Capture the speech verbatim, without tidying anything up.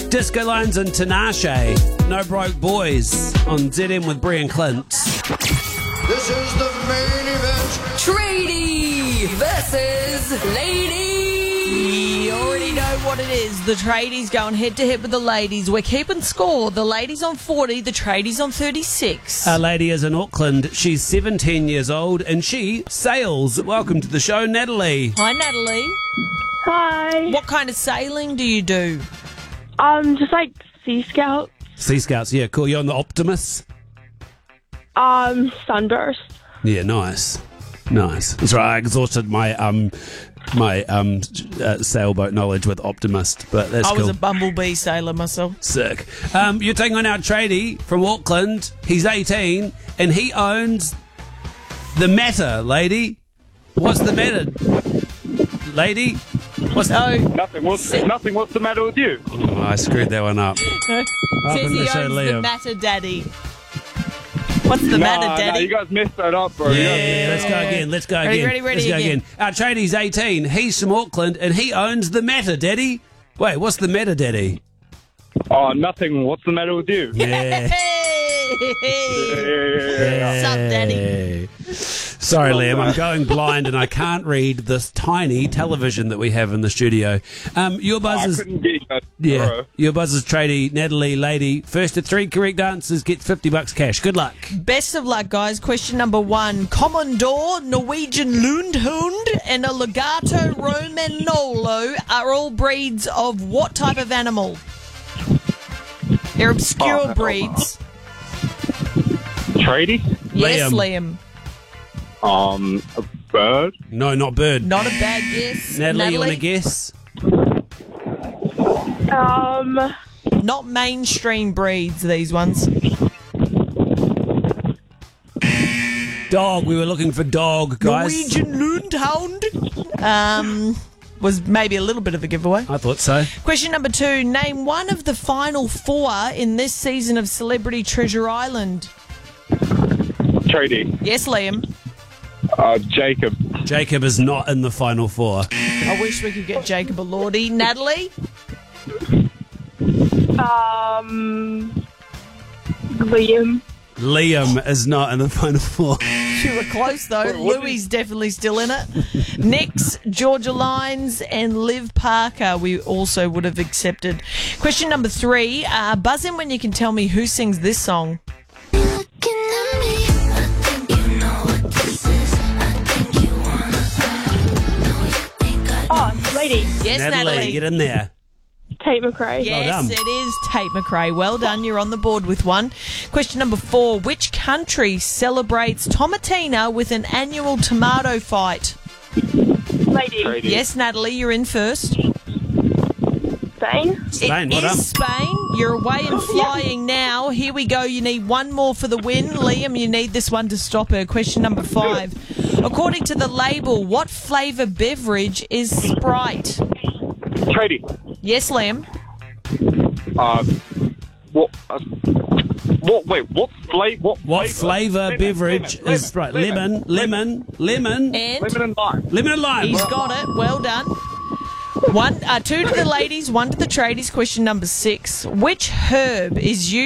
Disco Lines and Tinashe. No Broke Boys on Z M with Brie and Clint. This is the main event. Tradie versus Lady. You already know what it is. The tradies going head to head with the ladies. We're keeping score. The ladies on forty, the tradies on thirty-six. Our lady is in Auckland. She's seventeen years old and she sails. Welcome to the show, Natalie. Hi, Natalie. Hi. What kind of sailing do you do? Um, just like Sea Scout. Sea Scouts, yeah, cool. You're on the Optimus? Um, Sunburst. Yeah, nice. Nice. That's right. I exhausted my um my um uh, sailboat knowledge with Optimist, but that's I cool. was a bumblebee sailor myself. Sick. Um, you're taking on our tradie from Auckland. He's eighteen and he owns the Matter, lady. What's the matter, lady? What's No. Nothing. What's, nothing. What's the matter with you? Oh, I screwed that one up. Says Welcome he to the show, owns the Liam. matter, daddy. What's the nah, matter, nah, daddy? you guys messed that up, bro. You guys Yeah, messed let's that go up. again. Let's go Ready, again. ready, ready let's go again. again. Our tradie's eighteen. He's from Auckland and he owns the Matter, daddy. Wait, what's the matter, daddy? Oh, nothing. What's the matter with you? Yeah. Hey! Sup, daddy? Hey. Sorry, Liam, I'm going blind and I can't read this tiny television that we have in the studio. Um, your I buzzers, couldn't get you guys, yeah, bro. your buzzers tradie, Natalie, lady. First to three correct answers gets fifty bucks cash. Good luck. Best of luck, guys. Question number one. Commodore, Norwegian Lundhund, and a Legato Romagnolo are all breeds of what type of animal? They're obscure Oh, breeds. Tradie? Yes, Liam. Liam. Um, a bird? No, not bird. Not a bad guess. Natalie, you want to guess? Um, Not mainstream breeds, these ones. Dog. We were looking for dog, guys. Norwegian Lundhound um, was maybe a little bit of a giveaway. I thought so. Question number two. Name one of the final four in this season of Celebrity Treasure Island. Tradie. Yes, Liam. Uh, Jacob. Jacob is not in the final four. I wish we could get Jacob a Lordy. Natalie? um, Liam. Liam is not in the final four. You were close, though. Wait, what Louis definitely still in it. Nix, Georgia Lines, and Liv Parker we also would have accepted. Question number three. Uh, buzz in when you can tell me who sings this song. Oh, lady. Yes, Natalie, Natalie. get in there. Tate McRae. Yes, done. it is Tate McRae. Well done. You're on the board with one. Question number four. Which country celebrates Tomatina with an annual tomato fight? Lady. Tradie. Yes, Natalie, you're in first. Spain. Spain, It well is done. Spain. You're away and flying now. Here we go. You need one more for the win. Liam, you need this one to stop her. Question number five. According to the label, what flavour beverage is Sprite? Tradie. Yes, Liam. Uh, what? Uh, what? Wait, what flavor? What, What flavour Lemon, beverage lemon, is lemon, right? Lemon, lemon, lemon, And Lemon and lime. lemon and lime. he's got it. Well done. One, uh, two to the ladies, one to the tradies. Question number six. Which herb is used